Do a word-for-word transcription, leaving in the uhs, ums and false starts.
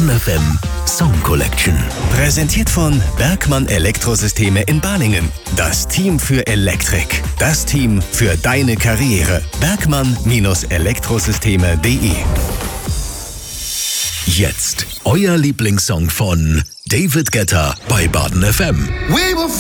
Baden F M Song Collection. Präsentiert von Bergmann Elektrosysteme in Balingen. Das Team für Elektrik. Das Team für deine Karriere. bergmann Elektrosysteme punkt de. Jetzt euer Lieblingssong von David Guetta bei Baden F M. We will